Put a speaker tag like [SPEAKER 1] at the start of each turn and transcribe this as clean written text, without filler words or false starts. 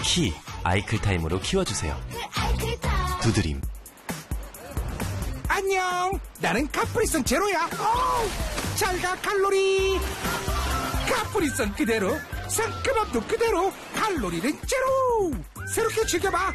[SPEAKER 1] 키 아이클타임으로 키워주세요. 두드림.
[SPEAKER 2] 안녕, 나는 카프리선 제로야. 잘가 칼로리. 카프리선 그대로, 상큼함도 그대로, 칼로리는 제로. 새롭게 즐겨봐.